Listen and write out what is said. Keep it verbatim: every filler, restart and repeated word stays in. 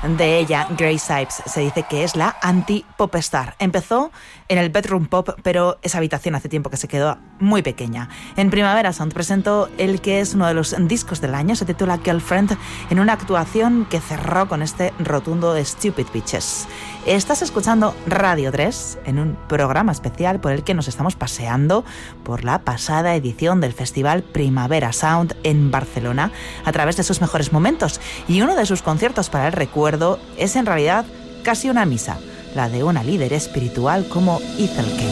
De ella, Grace Ives se dice que es la anti-pop star. Empezó en el bedroom pop, pero esa habitación hace tiempo que se quedó muy pequeña. En Primavera Sound presentó el que es uno de los discos del año, se titula Girlfriend, en una actuación que cerró con este rotundo de Stupid Bitches. Estás escuchando Radio tres en un programa especial por el que nos estamos paseando por la pasada edición del Festival Primavera Sound en Barcelona a través de sus mejores momentos, y uno de sus conciertos para el recuerdo es en realidad casi una misa, la de una líder espiritual como Ethel Kane.